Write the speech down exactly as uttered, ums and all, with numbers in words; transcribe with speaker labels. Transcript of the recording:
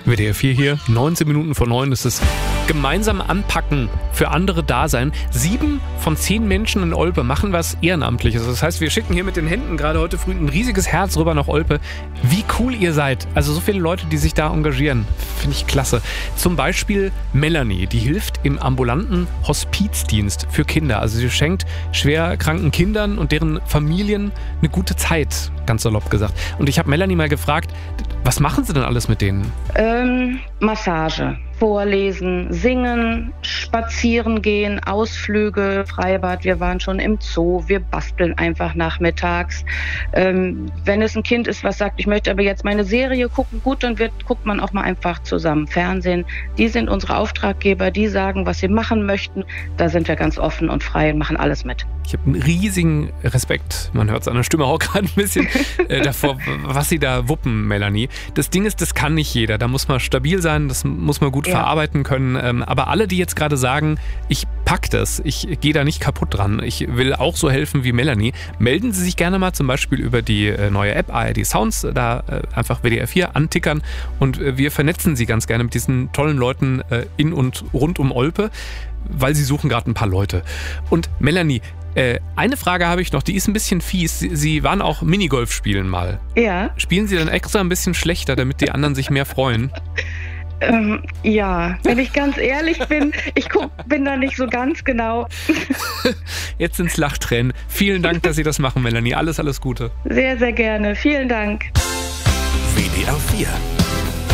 Speaker 1: W D R vier hier, neunzehn Minuten vor neun ist es. Gemeinsam anpacken, für andere da sein. Sieben von zehn Menschen in Olpe machen was Ehrenamtliches. Das heißt, wir schicken hier mit den Händen gerade heute früh ein riesiges Herz rüber nach Olpe. Wie cool ihr seid. Also so viele Leute, die sich da engagieren. Finde ich klasse. Zum Beispiel Melanie, die hilft im ambulanten Hospizdienst für Kinder. Also sie schenkt schwer kranken Kindern und deren Familien eine gute Zeit, ganz salopp gesagt. Und ich habe Melanie mal gefragt, was machen Sie denn alles mit denen?
Speaker 2: Ähm, Massage, Vorlesen, Singen, Spazieren gehen, Ausflüge, Freibad. Wir waren schon im Zoo. Wir basteln einfach nachmittags. Ähm, wenn es ein Kind ist, was sagt, ich möchte aber jetzt meine Serie gucken, gut, dann wird, guckt man auch mal einfach zusammen Fernsehen. Die sind unsere Auftraggeber, die sagen, was sie machen möchten. Da sind wir ganz offen und frei und machen alles mit.
Speaker 1: Ich habe einen riesigen Respekt, man hört es an der Stimme auch gerade ein bisschen, äh, davor, was Sie da wuppen, Melanie. Das Ding ist, das kann nicht jeder. Da muss man stabil sein, das muss man gut ja. verarbeiten können. Ähm, aber alle, die jetzt gerade sagen, ich pack das, ich gehe da nicht kaputt dran, ich will auch so helfen wie Melanie, melden Sie sich gerne mal zum Beispiel über die äh, neue App A R D Sounds, da äh, einfach W D R vier antickern und äh, wir vernetzen Sie ganz gerne mit diesen tollen Leuten äh, in und rund um Olpe, weil Sie suchen gerade ein paar Leute. Und Melanie, Äh, eine Frage habe ich noch, die ist ein bisschen fies. Sie, Sie waren auch Minigolf spielen mal.
Speaker 2: Ja.
Speaker 1: Spielen Sie dann extra ein bisschen schlechter, damit die anderen sich mehr freuen?
Speaker 2: Ähm, ja, wenn ich ganz ehrlich bin, ich guck, bin da nicht so ganz genau.
Speaker 1: Jetzt sind's Lachtränen. Vielen Dank, dass Sie das machen, Melanie. Alles, alles Gute.
Speaker 2: Sehr, sehr gerne. Vielen Dank.
Speaker 3: W D R vier